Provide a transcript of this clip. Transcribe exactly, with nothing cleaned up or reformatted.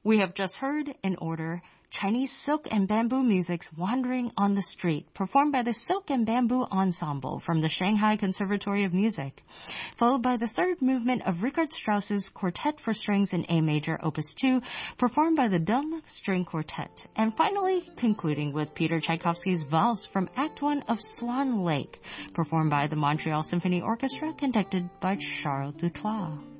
We have just heard, in order, Chinese silk and bamboo music's Wandering on the Street, performed by the Silk and Bamboo Ensemble from the Shanghai Conservatory of Music, followed by the third movement of Richard Strauss's Quartet for Strings in A Major, Opus two, performed by the Dumb String Quartet, and finally concluding with Peter Tchaikovsky's Valse from Act one of Swan Lake, performed by the Montreal Symphony Orchestra, conducted by Charles Dutoit.